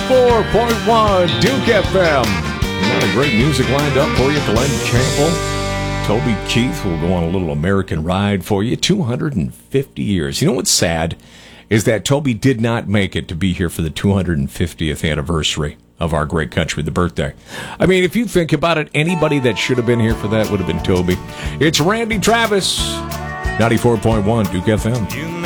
94.1 Duke FM. A lot of great music lined up for you. Glenn Campbell, Toby Keith will go on a little American ride for you. 250 years. You know what's sad is that Toby did not make it to be here for the 250th anniversary of our great country, the birthday. I mean, if you think about it, anybody that should have been here for that would have been Toby. It's Randy Travis, 94.1 Duke FM.